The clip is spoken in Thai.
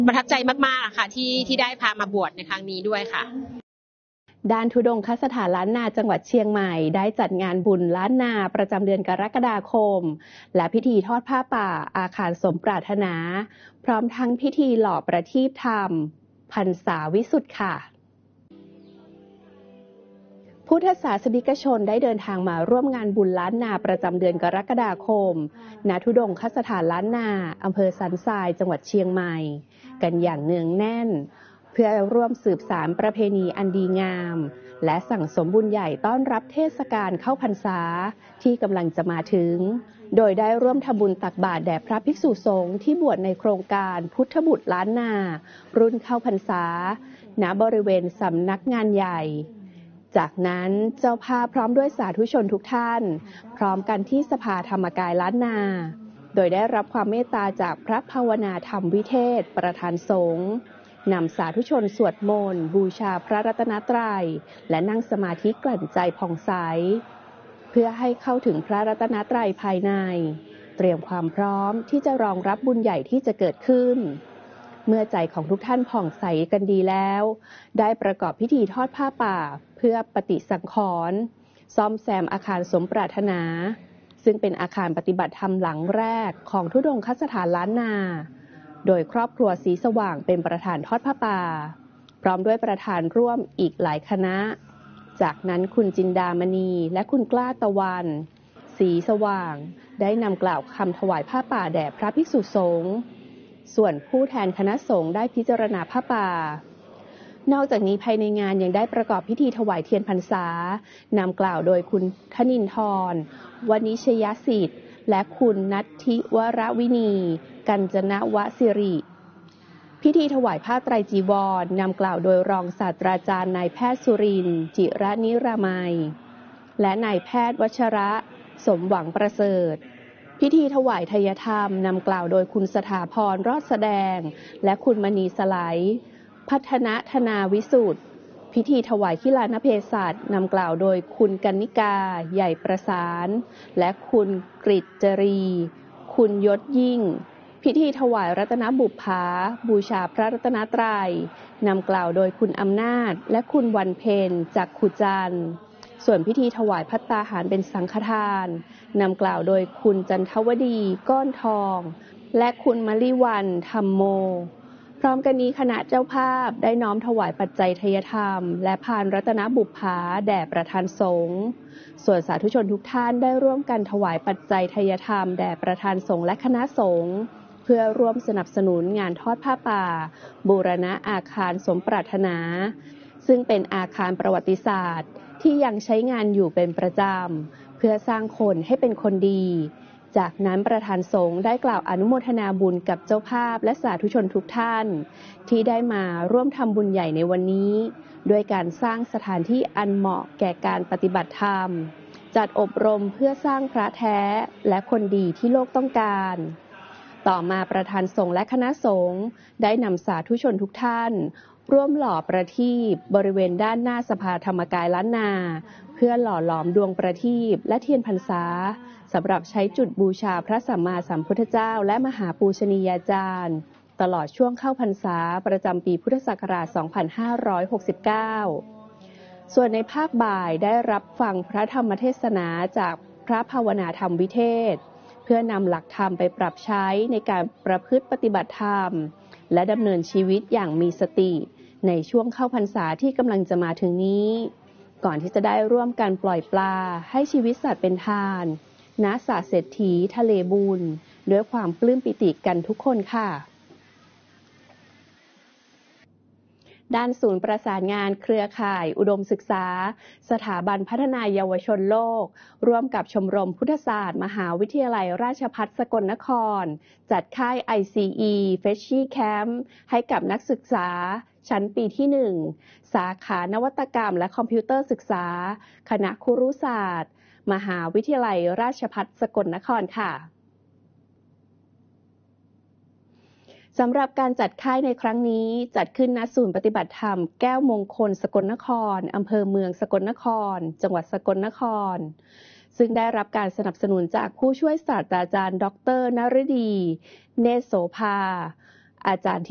ประทับใจมากๆค่ะที่ได้พามาบวชในครั้งนี้ด้วยค่ะด้านธุดงคสถานล้านนาจังหวัดเชียงใหม่ได้จัดงานบุญล้านนาประจำเดือนกรกฎาคมและพิธีทอดผ้าป่าอาคารสมปรารถนาพร้อมทั้งพิธีหล่อประทีปธรรมพรรษาวิสุทธิ์ค่ะพุทธศาสนิกชนได้เดินทางมาร่วมงานบุญล้านนาประจำเดือนกรกฎาคมณธุดงคสถานล้านนาอำเภอสันทรายจังหวัดเชียงใหม่กันอย่างเนืองแน่นเพื่อร่วมสืบสานประเพณีอันดีงามและสั่งสมบุญใหญ่ต้อนรับเทศกาลเข้าพรรษาที่กำลังจะมาถึงโดยได้ร่วมทำบุญตักบาตรแด่พระภิกษุสงฆ์ที่บวชในโครงการพุทธบุตรล้านนารุ่นเข้าพรรษาณบริเวณสำนักงานใหญ่จากนั้นเจ้าภาพพร้อมด้วยสาธุชนทุกท่านพร้อมกันที่สภาธรรมกายล้านนาโดยได้รับความเมตตาจากพระภาวนาธรรมวิเทศประธานสงฆ์นำสาธุชนสวดมนต์บูชาพระรัตนตรัยและนั่งสมาธิกลั่นใจผ่องใสเพื่อให้เข้าถึงพระรัตนตรัยภายในเตรียมความพร้อมที่จะรองรับบุญใหญ่ที่จะเกิดขึ้นเมื่อใจของทุกท่านผ่องใสกันดีแล้วได้ประกอบพิธีทอดผ้าป่าเพื่อปฏิสังขรณ์ซ่อมแซมอาคารสมปรารถนาซึ่งเป็นอาคารปฏิบัติธรรมหลังแรกของธุดงคสถานล้านนาโดยครอบครัวสีสว่างเป็นประธานทอดผ้าป่าพร้อมด้วยประธานร่วมอีกหลายคณะจากนั้นคุณจินดามณีและคุณกล้าตะวันสีสว่างได้นำกล่าวคำถวายผ้าป่าแด่พระภิกษุสงฆ์ส่วนผู้แทนคณะสงฆ์ได้พิจารณาผ้าป่านอกจากนี้ภายในงานยังได้ประกอบพิธีถวายเทียนพรรษานำกล่าวโดยคุณธนินทร์วณิชยสิทธิ์และคุณนัทธิวรวินีกัญจนวสิริพิธีถวายผ้าไตรจีวรนำกล่าวโดยรองศาสตราจารย์นายแพทย์สุรินทร์จิระนิรามัยและนายแพทย์วชระสมหวังประเสริฐพิธีถวายทายธรรมนำกล่าวโดยคุณสถาพรรอดแสดงและคุณมณีสไลพัฒนธนาวิสุทธิ์พิธีถวายขิลานเพศัชนำกล่าวโดยคุณกนิกาใหญ่ประสานและคุณกฤษจรีคุณยศยิ่งพิธีถวายรัตนบุปผาบูชาพระรัตนตรัยนำกล่าวโดยคุณอำนาจและคุณวันเพ็ญจากขุจันทร์ส่วนพิธีถวายภัตตาหารเป็นสังฆทานนำกล่าวโดยคุณจันทวดีก้อนทองและคุณมลิวันธรรมโมพร้อมกันนี้คณะเจ้าภาพได้น้อมถวายปัจจัยทายธรรมและพานรัตนบุปผาแด่ประธานสงฆ์ส่วนสาธุชนทุกท่านได้ร่วมกันถวายปัจจัยทายธรรมแด่ประธานสงฆ์และคณะสงฆ์เพื่อร่วมสนับสนุนงานทอดผ้าป่าบูรณะอาคารสมปรารถนาซึ่งเป็นอาคารประวัติศาสตร์ที่ยังใช้งานอยู่เป็นประจำเพื่อสร้างคนให้เป็นคนดีจากนั้นประธานสงฆ์ได้กล่าวอนุโมทนาบุญกับเจ้าภาพและสาธุชนทุกท่านที่ได้มาร่วมทำบุญใหญ่ในวันนี้ด้วยการสร้างสถานที่อันเหมาะแก่การปฏิบัติธรรมจัดอบรมเพื่อสร้างพระแท้และคนดีที่โลกต้องการต่อมาประธานสงฆ์และคณะสงฆ์ได้นำสาธุชนทุกท่านร่วมหล่อประทีปบริเวณด้านหน้าสภาธรรมกายล้านนาเพื่อหล่อหลอมดวงประทีปและเทียนพรรษาสำหรับใช้จุดบูชาพระสัมมาสัมพุทธเจ้าและมหาปูชนียาจารย์ตลอดช่วงเข้าพรรษาประจำปีพุทธศักราช 2569 ส่วนในภาคบ่ายได้รับฟังพระธรรมเทศนาจากพระภาวนาธรรมวิเทศเพื่อนำหลักธรรมไปปรับใช้ในการประพฤติปฏิบัติธรรมและดำเนินชีวิตอย่างมีสติในช่วงเข้าพรรษาที่กำลังจะมาถึงนี้ก่อนที่จะได้ร่วมกันปล่อยปลาให้ชีวิตสัตว์เป็นทานณสระเศรษฐีทะเลบุญด้วยความปลื้มปิติกันทุกคนค่ะด้านศูนย์ประสานงานเครือข่ายอุดมศึกษาสถาบันพัฒนาเยาวชนโลกร่วมกับชมรมพุทธศาสตร์มหาวิทยาลัยราชภัฏสกลนครจัดค่าย ICE Freshie Camp ให้กับนักศึกษาชั้นปีที่ 1 สาขานวัตกรรมและคอมพิวเตอร์ศึกษาคณะครุศาสตร์มหาวิทยาลัยราชภัฏสกลนครค่ะสำหรับการจัดค่ายในครั้งนี้จัดขึ้นณศูนย์ปฏิบัติธรรมแก้วมงคลสกลนครอำเภอเมืองสกลนครจังหวัดสกลนครซึ่งได้รับการสนับสนุนจากผู้ช่วยศาสตราจารย์ดร.นฤดีเนตรโสภาอาจารย์